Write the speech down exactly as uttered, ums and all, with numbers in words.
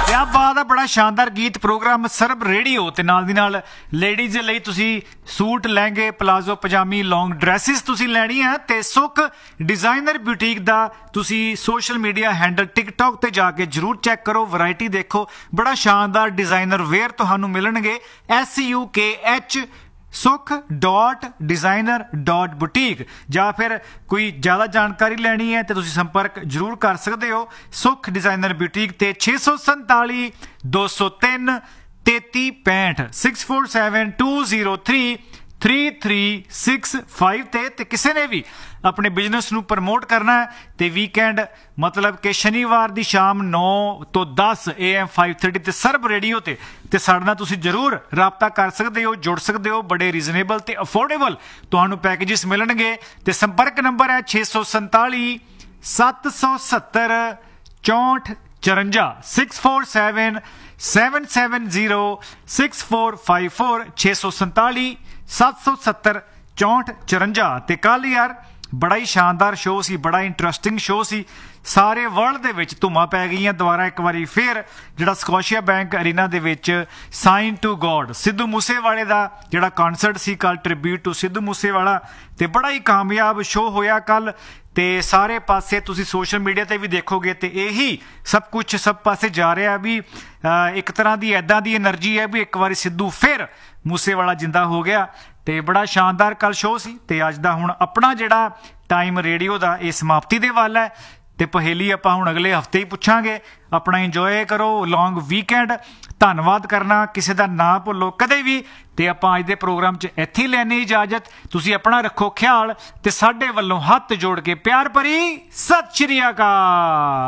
क्या बात है, बड़ा शानदार गीत प्रोग्राम सरब रेडियो ते नाल दी नाल लेडीज़ दे लई तुसी सूट लहंगे पलाजो पजामी लॉन्ग ड्रैसिस तुसी लैनी है ते सुख डिजाइनर बुटीक दा तुसी सोशल मीडिया हैंडल टिकटॉक ते जाके जरूर चेक करो, वैरायटी देखो, बड़ा शानदार डिजाइनर वेयर तुहानू मिलणगे। एस यू के एच सुख डॉट डिजाइनर डॉट बुटीक ਜਾਂ ਫਿਰ ਕੋਈ ਜ਼ਿਆਦਾ ਜਾਣਕਾਰੀ ਲੈਣੀ ਹੈ ਤੇ ਤੁਸੀਂ ਸੰਪਰਕ ਜ਼ਰੂਰ ਕਰ ਸਕਦੇ ਹੋ ਸੁਖ ਡਿਜ਼ਾਈਨਰ ਬੁਟੀਕ ਤੇ ਛੇ ਸੌ ਸੰਤਾਲੀ ਦੋ ਸੌ ਤਿੰਨ ਤੇਤੀ ਪੈਂਹਠ six four seven two zero three three three six five ਤੇ ਤੇ ਕਿਸੇ ਨੇ ਵੀ ਆਪਣੇ ਬਿਜ਼ਨਸ ਨੂੰ ਪ੍ਰਮੋਟ ਕਰਨਾ ਹੈ ਤੇ ਵੀਕਐਂਡ ਮਤਲਬ ਕਿ ਸ਼ਨੀਵਾਰ ਦੀ ਸ਼ਾਮ ਨੌ ਤੋਂ ਦਸ ਏ ਐਮ ਫਾਈਵ ਥਰਟੀ ਤੇ ਸਰਬ ਰੇਡੀਓ ਤੇ ਤੇ ਸਾਡੇ ਨਾਲ ਤੁਸੀਂ ਜ਼ਰੂਰ ਰਾਬਤਾ ਕਰ ਸਕਦੇ ਹੋ, ਜੁੜ ਸਕਦੇ ਹੋ। ਬੜੇ ਰੀਜ਼ਨੇਬਲ ਤੇ ਅਫੋਰਡੇਬਲ ਤੁਹਾਨੂੰ ਪੈਕੇਜਸ ਮਿਲਣਗੇ ਤੇ ਸੰਪਰਕ ਨੰਬਰ ਹੈ ਛੇ ਸੌ ਸੰਤਾਲੀ ਸੱਤ ਸੌ ਸੱਤਰ ਚੌਂਹਠ ਚੁਰੰਜਾ six four seven seven seven zero six four five four ਛੇ ਸੌ ਸੰਤਾਲੀ ਸੱਤ ਸੌ ਸੱਤਰ ਚੌਂਹਠ ਚੁਰੰਜਾ। ਤੇ ਕੱਲ ਯਾਰ ਬੜਾ ਹੀ ਸ਼ਾਨਦਾਰ ਸ਼ੋਅ ਸੀ, ਬੜਾ ਇੰਟਰਸਟਿੰਗ ਸ਼ੋਅ ਸੀ। ਸਾਰੇ ਵਰਲਡ ਦੇ ਵਿੱਚ ਧੁੰਮਾਂ ਪੈ ਗਈਆਂ ਦੁਬਾਰਾ ਇੱਕ ਵਾਰੀ ਫਿਰ ਜਿਹੜਾ ਸਕੋਸ਼ੀਆ ਬੈਂਕ ਅਰੀਨਾ ਦੇ ਵਿੱਚ ਸਾਈਨ ਟੂ ਗੋਡ ਸਿੱਧੂ ਮੂਸੇਵਾਲੇ ਦਾ ਜਿਹੜਾ ਕਨਸਰਟ ਸੀ ਕੱਲ, ਟ੍ਰਿਬਿਊਟ ਟੂ ਸਿੱਧੂ ਮੂਸੇਵਾਲਾ, ਤੇ ਬੜਾ ਹੀ ਕਾਮਯਾਬ ਸ਼ੋਅ ਹੋਇਆ ਕੱਲ। ਤੇ ਸਾਰੇ ਪਾਸੇ ਤੁਸੀਂ ਸੋਸ਼ਲ ਮੀਡੀਆ ਤੇ ਵੀ ਦੇਖੋਗੇ ਤੇ ਇਹੀ ਸਭ ਕੁਝ ਸਭ ਪਾਸੇ ਜਾ ਰਿਹਾ ਵੀ ਇੱਕ ਤਰ੍ਹਾਂ ਦੀ ਇੱਦਾਂ ਦੀ એનર્ਜੀ ਹੈ ਵੀ ਇੱਕ ਵਾਰੀ ਸਿੱਧੂ ਫਿਰ ਮੂਸੇਵਾਲਾ ਜਿੰਦਾ ਹੋ ਗਿਆ। ਤੇ ਬੜਾ ਸ਼ਾਨਦਾਰ ਕੱਲ ਸ਼ੋਅ ਸੀ ਤੇ ਅੱਜ ਦਾ ਹੁਣ ਆਪਣਾ ਜਿਹੜਾ ਟਾਈਮ ਰੇਡੀਓ ਦਾ ਇਹ ਸਮਾਪਤੀ ਦੇ ਵੱਲ ਹੈ ਤੇ ਪਹੇਲੀ ਆਪਾਂ ਹੁਣ ਅਗਲੇ ਹਫਤੇ ਹੀ ਪੁੱਛਾਂਗੇ। ਆਪਣਾ ਇੰਜੋਏ ਕਰੋ ਲੌਂਗ ਵੀਕਐਂਡ। ਧੰਨਵਾਦ ਕਰਨਾ ਕਿਸੇ ਦਾ ਨਾ ਭੁੱਲੋ ਕਦੇ ਵੀ। ਤੇ ਆਪਾਂ ਅੱਜ ਦੇ ਪ੍ਰੋਗਰਾਮ 'ਚ ਇੱਥੇ ਹੀ ਲੈਣੀ ਇਜਾਜ਼ਤ। ਤੁਸੀਂ ਆਪਣਾ ਰੱਖੋ ਖਿਆਲ ਤੇ ਸਾਡੇ ਵੱਲੋਂ ਹੱਥ ਜੋੜ ਕੇ ਪਿਆਰ ਭਰੀ ਸਤਿ ਸ਼੍ਰੀ ਅਕਾਲ।